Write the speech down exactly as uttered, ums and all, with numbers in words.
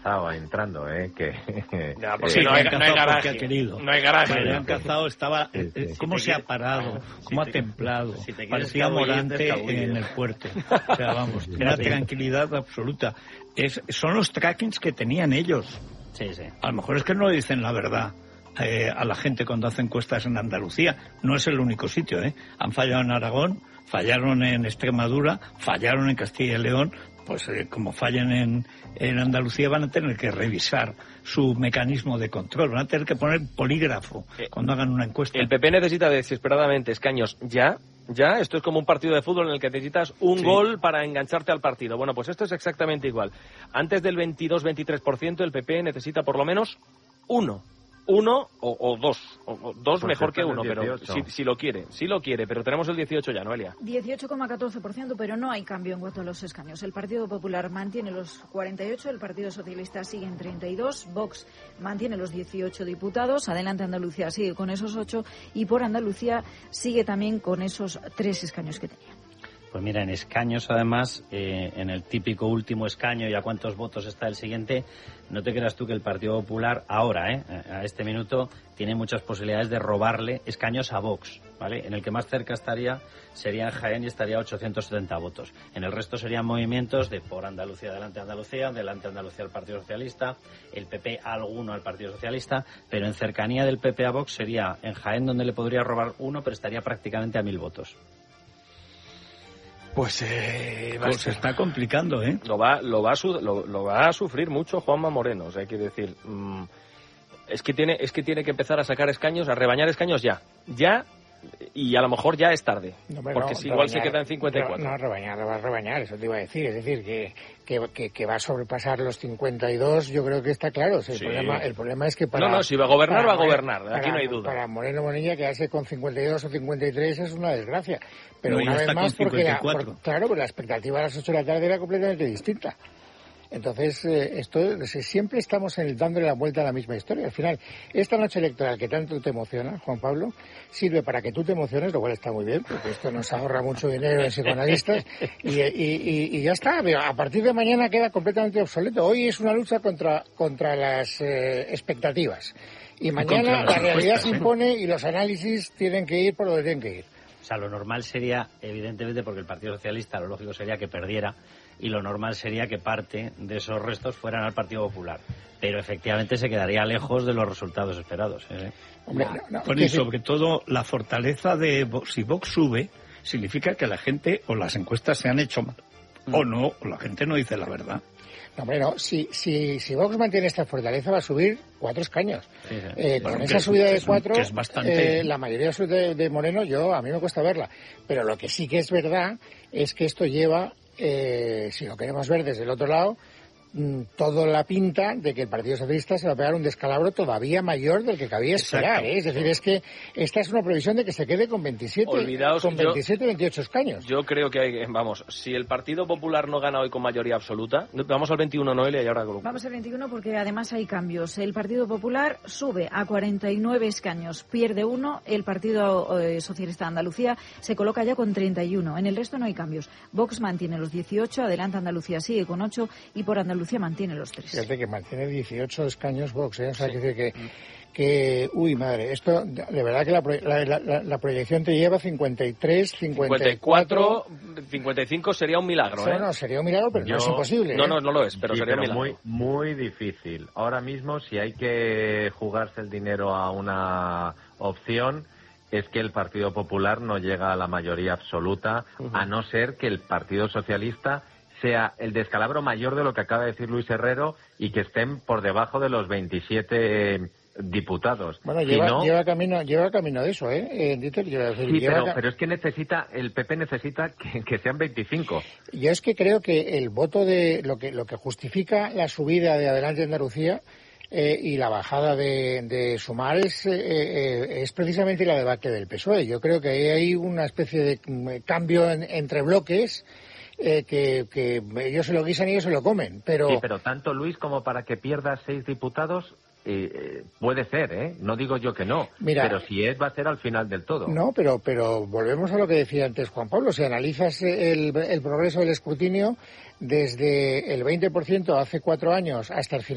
cazado entrando, ¿eh? Que, ya, porque eh, no, hay, no hay garaje. Ha querido. No hay garaje. Le han cazado, estaba... Sí, sí. ¿Cómo si se ha parado? Bueno, ¿Cómo si ha te, templado? Si parecía Morante en el puerto. O sea, vamos, era tranquilidad absoluta. Es, son los trackings que tenían ellos. Sí, sí. A lo mejor es que no dicen la verdad. Eh, a la gente cuando hace encuestas en Andalucía. No es el único sitio, ¿eh? Han fallado en Aragón, fallaron en Extremadura, fallaron en Castilla y León. Pues eh, como fallen en, en Andalucía van a tener que revisar su mecanismo de control, van a tener que poner polígrafo eh, cuando hagan una encuesta. El P P necesita desesperadamente escaños ya, ya, esto es como un partido de fútbol en el que necesitas un sí. gol para engancharte al partido. Bueno, pues esto es exactamente igual. Antes del veintidós veintitrés por ciento el P P necesita por lo menos uno. Uno o, o dos, o, o dos pues mejor que uno, pero si, si lo quiere, si lo quiere, pero tenemos el dieciocho ya, Noelia. dieciocho coma catorce por ciento, pero no hay cambio en cuanto a los escaños. El Partido Popular mantiene los cuarenta y ocho, el Partido Socialista sigue en treinta y dos, Vox mantiene los dieciocho diputados, Adelante Andalucía sigue con esos ocho y por Andalucía sigue también con esos tres escaños que tenía. Pues mira, en escaños, además, eh, en el típico último escaño y a cuántos votos está el siguiente, no te creas tú que el Partido Popular ahora, eh, a este minuto, tiene muchas posibilidades de robarle escaños a Vox, ¿vale? En el que más cerca estaría sería en Jaén y estaría a ochocientos setenta votos. En el resto serían movimientos de por Andalucía, Adelante Andalucía, Adelante Andalucía al Partido Socialista, el P P alguno al Partido Socialista, pero en cercanía del P P a Vox sería en Jaén donde le podría robar uno, pero estaría prácticamente a mil votos. Pues, eh, pues se está complicando, ¿eh? Lo va, lo va, a su, lo, lo va a sufrir mucho Juanma Moreno, o sea, hay que decir, mmm, es que tiene, es que tiene que empezar a sacar escaños, a rebañar escaños ya, ya, y a lo mejor ya es tarde, no, porque no, si igual se queda en cincuenta y cuatro. No, rebañar, lo va a rebañar, eso te iba a decir, es decir, que, que, que, que va a sobrepasar los cincuenta y dos, yo creo que está claro, o sea, el, sí. problema, el problema es que para... No, no, si va a gobernar, va a gobernar, aquí para, no hay duda. Para Moreno Bonilla quedarse con cincuenta y dos o cincuenta y tres es una desgracia, pero no, una vez más porque, la, por, claro, pues la expectativa a las ocho de la tarde era completamente distinta. Entonces, eh, esto siempre estamos en el, dándole la vuelta a la misma historia. Al final, esta noche electoral que tanto te emociona, Juan Pablo, sirve para que tú te emociones, lo cual está muy bien, porque esto nos ahorra mucho dinero en psicoanalistas, y, y, y, y ya está. A partir de mañana queda completamente obsoleto. Hoy es una lucha contra, contra las eh, expectativas. Y mañana la realidad se impone y los análisis tienen que ir por donde tienen que ir. O sea, lo normal sería, evidentemente, porque el Partido Socialista, lo lógico sería que perdiera, y lo normal sería que parte de esos restos fueran al Partido Popular. Pero efectivamente se quedaría lejos de los resultados esperados, ¿eh? Hombre, no, no, bueno, y sobre todo la fortaleza de Vox. Si Vox sube, significa que la gente o las encuestas se han hecho mal, mm. o no, o la gente no dice la verdad. No, hombre, no. Si, si, si Vox mantiene esta fortaleza va a subir cuatro escaños. Sí, sí. Eh, bueno, con esa subida de cuatro, es bastante... eh, la mayoría de, de Moreno, yo a mí me cuesta verla. Pero lo que sí que es verdad es que esto lleva, eh, si lo queremos ver desde el otro lado, toda la pinta de que el Partido Socialista se va a pegar un descalabro todavía mayor del que cabía esperar, ¿eh? Es decir, es que esta es una previsión de que se quede con veintisiete, Olvidaos, con veintisiete, yo, veintiocho escaños. Yo creo que hay, vamos, si el Partido Popular no gana hoy con mayoría absoluta, vamos al veintiuno, Noelia, y ahora grupo. Vamos al veintiuno porque además hay cambios. El Partido Popular sube a cuarenta y nueve escaños, pierde uno. El Partido eh, Socialista de Andalucía se coloca ya con treinta y uno. En el resto no hay cambios. Vox mantiene los dieciocho, Adelante Andalucía sigue con ocho y por Andalucía mantiene los tres. Fíjate que mantiene dieciocho escaños Vox, ¿eh? O sea, sí. que decir que, que, uy, madre, esto, de verdad que la, la, la, la proyección te lleva cincuenta y tres, cincuenta y cuatro... cincuenta y cinco sería un milagro, ¿eh? No, no, sería un milagro, pero Yo, no es imposible. No, ¿eh? no, no lo es, pero sí, sería pero un milagro. muy, muy difícil. Ahora mismo, si hay que jugarse el dinero a una opción, es que el Partido Popular no llega a la mayoría absoluta, uh-huh. a no ser que el Partido Socialista sea el descalabro mayor de lo que acaba de decir Luis Herrero y que estén por debajo de los veintisiete diputados. Bueno, si lleva, no, lleva camino lleva camino de eso, ¿eh? eh Dieter, lleva, sí, lleva pero, pero es que necesita, el P P necesita que, que sean veinticinco. Yo es que creo que el voto de, lo que, lo que justifica la subida de Adelante Andalucía Eh, y la bajada de, de Sumar es, eh, eh, es precisamente la debate del P S O E. Yo creo que ahí hay una especie de cambio en, entre bloques eh, que, que ellos se lo guisan y ellos se lo comen. Pero... Sí, pero tanto Luis como para que pierda seis diputados eh, eh, puede ser, ¿eh? No digo yo que no, Mira, pero si es, va a ser al final del todo. No, pero, pero volvemos a lo que decía antes Juan Pablo. Si analizas el, el progreso del escrutinio desde el veinte por ciento hace cuatro años hasta el final